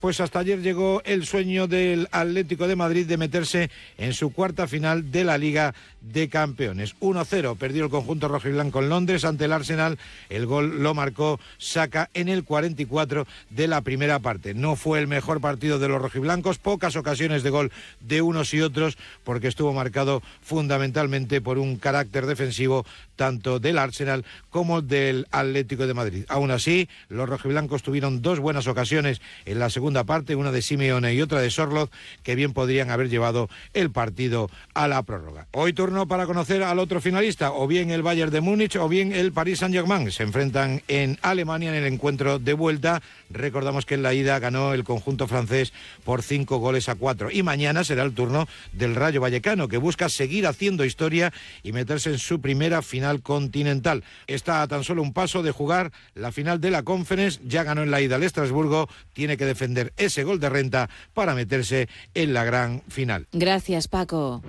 Pues hasta ayer llegó el sueño del Atlético de Madrid de meterse en su cuarta final de la Liga de Campeones. 1-0 perdió el conjunto rojiblanco en Londres ante el Arsenal. El gol lo marcó Saka en el 44 de la primera parte. No fue el mejor partido de los rojiblancos, pocas ocasiones de gol de unos y otros, porque estuvo marcado fundamentalmente por un carácter defensivo tanto del Arsenal como del Atlético de Madrid. Aún así, los rojiblancos tuvieron dos buenas ocasiones en la segunda parte, una de Simeone y otra de Sorloth, que bien podrían haber llevado el partido a la prórroga. Hoy turno para conocer al otro finalista, o bien el Bayern de Múnich o bien el Paris Saint-Germain. Se enfrentan en Alemania en el encuentro de vuelta. Recordamos que en la ida ganó el conjunto francés por 5-4. Y mañana será el turno del Rayo Vallecano, que busca seguir haciendo historia y meterse en su primera final continental. Está a tan solo un paso de jugar la final de la Conference. Ya ganó en la ida al Estrasburgo, tiene que defender ese gol de renta para meterse en la gran final. Gracias, Paco.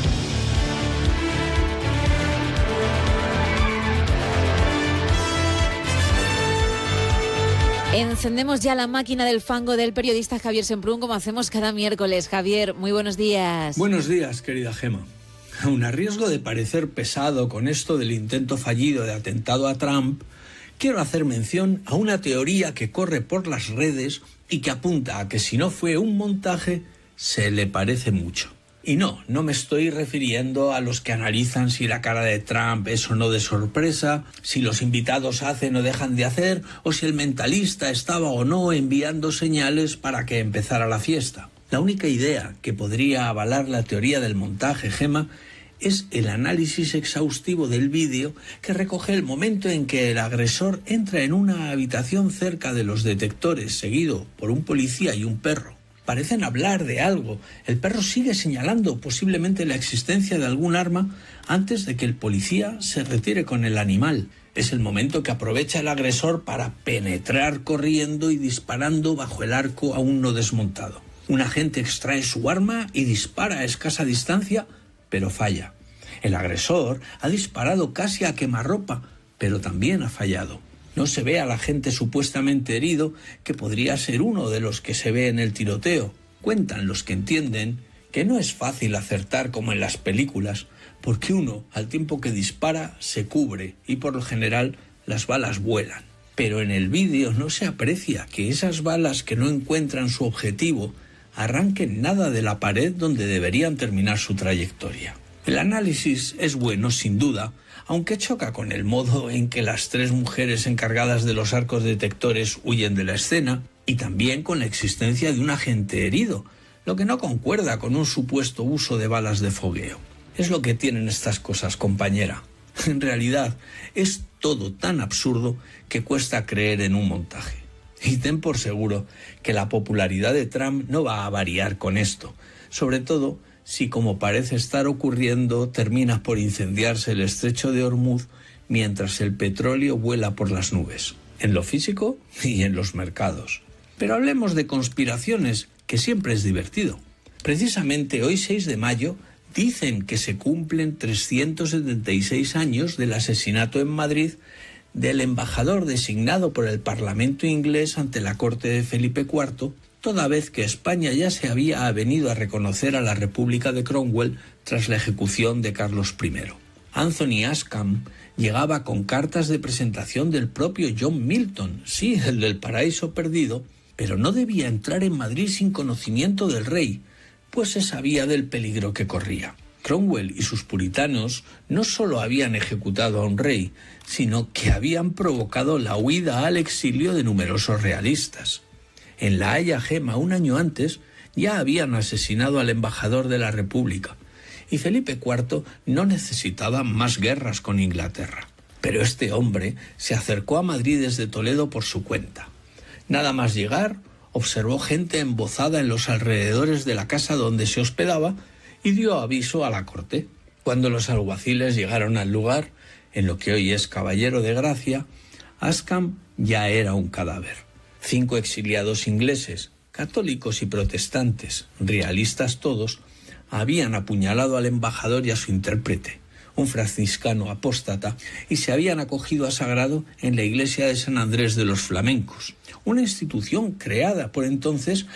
Encendemos ya la máquina del fango del periodista Javier Semprún, como hacemos cada miércoles. Javier, muy buenos días. Buenos días, querida Gema. Aun a riesgo de parecer pesado con esto del intento fallido de atentado a Trump, quiero hacer mención a una teoría que corre por las redes y que apunta a que si no fue un montaje, se le parece mucho. Y no me estoy refiriendo a los que analizan si la cara de Trump es o no de sorpresa, si los invitados hacen o dejan de hacer, o si el mentalista estaba o no enviando señales para que empezara la fiesta. La única idea que podría avalar la teoría del montaje, Gema, es el análisis exhaustivo del vídeo que recoge el momento en que el agresor entra en una habitación cerca de los detectores, seguido por un policía y un perro. Parecen hablar de algo. El perro sigue señalando posiblemente la existencia de algún arma antes de que el policía se retire con el animal. Es el momento que aprovecha el agresor para penetrar corriendo y disparando bajo el arco aún no desmontado. Un agente extrae su arma y dispara a escasa distancia, pero falla. El agresor ha disparado casi a quemarropa, pero también ha fallado. No se ve al agente supuestamente herido, que podría ser uno de los que se ve en el tiroteo. Cuentan los que entienden que no es fácil acertar como en las películas, porque uno, al tiempo que dispara, se cubre y por lo general las balas vuelan. Pero en el vídeo no se aprecia que esas balas que no encuentran su objetivo arranquen nada de la pared donde deberían terminar su trayectoria. El análisis es bueno, sin duda, aunque choca con el modo en que las tres mujeres encargadas de los arcos detectores huyen de la escena, y también con la existencia de un agente herido, lo que no concuerda con un supuesto uso de balas de fogueo. Es lo que tienen estas cosas, compañera. En realidad, es todo tan absurdo que cuesta creer en un montaje. Y ten por seguro que la popularidad de Trump no va a variar con esto, sobre todo si, como parece estar ocurriendo, termina por incendiarse el estrecho de Hormuz mientras el petróleo vuela por las nubes, en lo físico y en los mercados. Pero hablemos de conspiraciones, que siempre es divertido. Precisamente hoy, 6 de mayo, dicen que se cumplen 376 años del asesinato en Madrid del embajador designado por el Parlamento inglés ante la corte de Felipe IV, toda vez que España ya se había avenido a reconocer a la República de Cromwell tras la ejecución de Carlos I. Anthony Askham llegaba con cartas de presentación del propio John Milton, sí, el del Paraíso Perdido, pero no debía entrar en Madrid sin conocimiento del rey, pues se sabía del peligro que corría. Cromwell y sus puritanos no solo habían ejecutado a un rey, sino que habían provocado la huida al exilio de numerosos realistas. En La Haya, Gema, un año antes, ya habían asesinado al embajador de la República, y Felipe IV no necesitaba más guerras con Inglaterra. Pero este hombre se acercó a Madrid desde Toledo por su cuenta. Nada más llegar, observó gente embozada en los alrededores de la casa donde se hospedaba y dio aviso a la corte. Cuando los alguaciles llegaron al lugar, en lo que hoy es Caballero de Gracia, Askham ya era un cadáver. 5 exiliados ingleses, católicos y protestantes, realistas todos, habían apuñalado al embajador y a su intérprete, un franciscano apóstata, y se habían acogido a sagrado en la iglesia de San Andrés de los Flamencos, una institución creada por entonces